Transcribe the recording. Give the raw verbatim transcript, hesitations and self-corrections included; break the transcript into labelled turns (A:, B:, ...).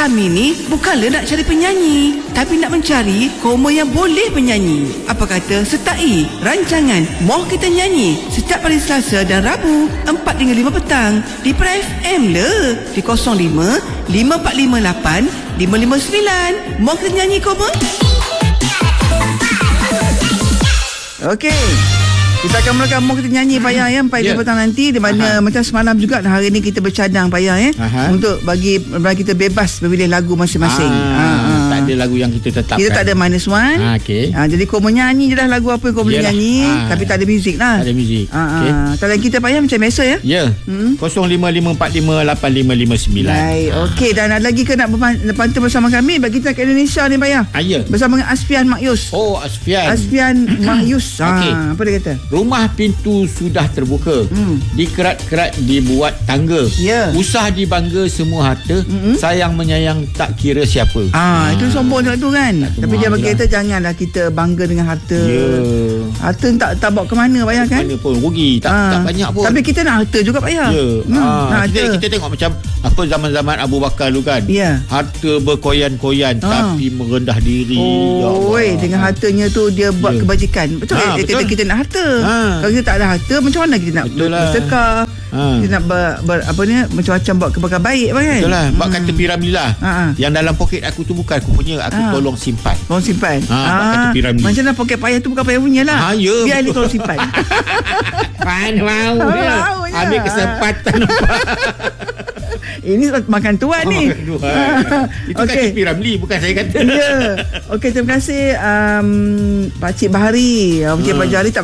A: Kami ni bukanlah nak cari penyanyi, tapi nak mencari koma yang boleh menyanyi. Apa kata sertai rancangan Moh Kita Nyanyi setiap hari Selasa dan Rabu empat hingga lima petang di Pra F M le di kosong lima lima empat lima lapan lima lima sembilan. Moh Kita Nyanyi koma. Okey, kita akan mulakan Moh Kita Nyanyi Pak Ya, ya empat yeah. petang nanti di mana Aha. macam semalam juga hari ni kita bercadang Pak Ya, ya untuk bagi bagi kita bebas memilih lagu masing-masing.
B: Ah, ah. Tak ada lagu yang kita tetapkan.
A: Kita tak ada minus one.
B: Ah, okay.
A: ah, jadi kau menyanyi je lah lagu apa yang kau boleh nyanyi, ah. tapi tak ada muzik lah.
B: Tak ada muzik.
A: Ah, okay. ah. Talian kita Pak Ya macam biasa ya.
B: Ya. Hmm? kosong lima lima empat lima lapan lima lima sembilan.
A: Baik. Okey, dan ada lagi ke nak berpantau bersama kami bagi kita ke Indonesia ni Pak Ya?
B: Ah, ya.
A: Bersama dengan Asfian Makyus.
B: Oh, Asfian.
A: Asfian Makyus. ah,
B: okay.
A: Apa dia kata?
B: Rumah pintu sudah terbuka. Hmm. Dikerat-kerat dibuat tangga.
A: Ya.
B: Usah dibangga semua harta. Mm-hmm. Sayang menyayang tak kira siapa.
A: Ah, ah. Itu sombong tak tu kan? Tak tapi dia bagi kita janganlah kita bangga dengan harta.
B: Ya.
A: Harta tak tak bawa ke mana Pak Ya kan?
B: Mana pun rugi. Tak, ah. tak banyak pun.
A: Tapi kita nak harta juga Pak Ya.
B: Ya.
A: Hmm,
B: ah.
A: nak
B: kita,
A: harta.
B: kita tengok macam apa zaman-zaman Abu Bakar dulu kan.
A: Ya.
B: Harta berkoyan-koyan ah. tapi merendah diri.
A: Oh, ya dengan hartanya tu dia buat ya. kebajikan. Betul ah, kita, kita nak harta. Ah. Kalau kita tak ada harta macam mana kita nak bersedekah? Ha. Kita nak ber, ber, apa ni macam-macam buat kebaikan baik apa kan?
B: Betul lah. Bak
A: hmm.
B: kata Piramli-lah. Ha. Yang dalam poket aku tu bukan aku punya, aku ha. tolong simpan.
A: Tolong simpan.
B: Ha, ha. Bak kata Piramli.
A: Macam mana poket payah tu bukan payah punya lah. Ha,
B: ya,
A: biar dia tolong simpan.
B: Pan mau dia. Ambil kesempatan nampak.
A: Ini makan tuan oh, ni.
B: Tuan. Itu okay. Kata Piramli, bukan saya kata.
A: Ya. Okey, terima kasih um, Pakcik Bahari. Pakcik hmm. Bahari tak